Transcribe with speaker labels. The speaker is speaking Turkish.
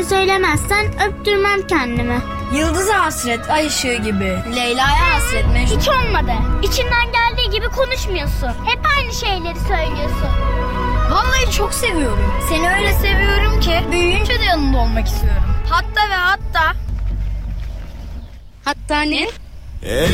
Speaker 1: söylemezsen öptürmem kendimi.
Speaker 2: Yıldız'a hasret, ay ışığı gibi. Leyla'ya hasret, Mecnun.
Speaker 1: Hiç olmadı. İçinden geldiği gibi konuşmuyorsun. Hep aynı şeyleri söylüyorsun.
Speaker 2: Vallahi çok seviyorum. Seni öyle seviyorum ki büyüyünce de yanında olmak istiyorum. Hatta ve hatta...
Speaker 1: Hatta ne?